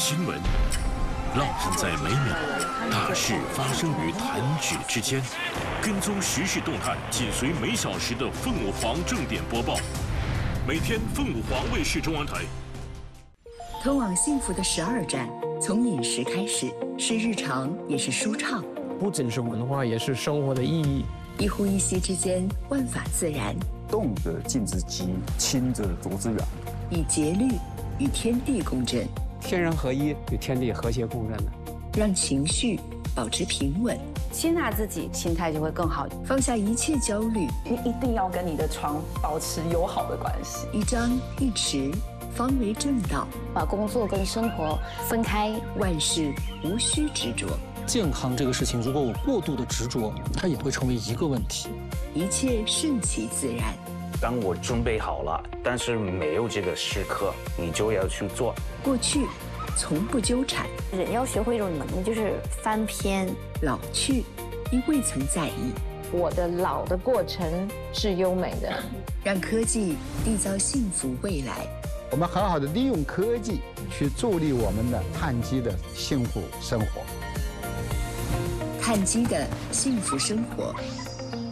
新闻，烙印在每秒，大事发生于弹指之间。跟踪时事动态，紧随每小时的凤舞凰正点播报。每天凤舞凰卫视中文台。 通往幸福的12站，从饮食开始，是日常，也是舒畅。 不仅是文化，也是生活的意义。 一呼一吸之间，万法自然。 动则静之机，亲则浊之远。 以节律与天地共振， 天人合一，与天地和谐共振的， 让情绪保持平稳， 接纳自己，心态就会更好。 放下一切焦虑， 你一定要跟你的床保持友好的关系。 一张一弛，方为正道。 把工作跟生活分开， 万事无需执着。 健康这个事情，如果我过度的执着，它也会成为一个问题。 一切顺其自然。 当我准备好了，但是没有这个时刻，你就要去做。 过去从不纠缠， 人要学会一种能力，就是翻篇。 老去因未曾在意。 我的老的过程是优美的。 让科技缔造幸福未来。 我们很好的利用科技去助力我们的碳基的幸福生活。 碳基的幸福生活。